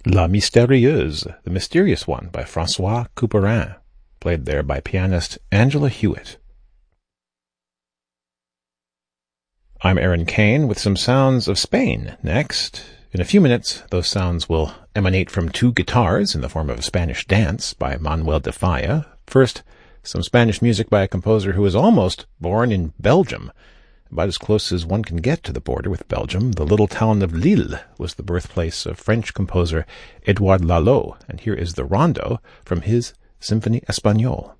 La Mystérieuse, The Mysterious One, by François Couperin, played there by pianist Angela Hewitt. I'm Aaron Kane with some sounds of Spain next. In a few minutes, those sounds will emanate from two guitars in the form of a Spanish dance by Manuel de Falla. First, some Spanish music by a composer who was almost born in Belgium. About as close as one can get to the border with Belgium, the little town of Lille was the birthplace of French composer Edouard Lalo, and here is the rondo from his Symphonie Espagnole.